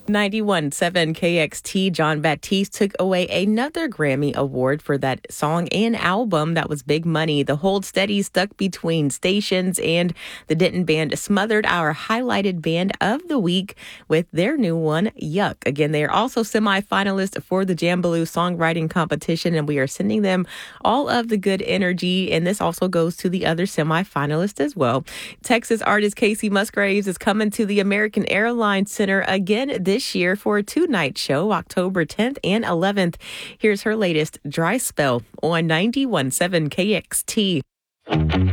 91.7 KXT, John Baptiste took away another Grammy Award for that song and album that was Big Money. The Hold Steady stuck between stations, and the Denton Band smothered our highlighted band of the week with their new one, Yuck. Again, they are also semi-finalists for the Jambaloo songwriting competition, and we are sending them all of the good energy, and this also goes to the other semi-finalists as well. Texas artist Casey Musgraves is coming to the American Airlines Center again this year for a two-night show, October 10th and 11th. Here's her latest, Dry Spell, on 91.7 KXT.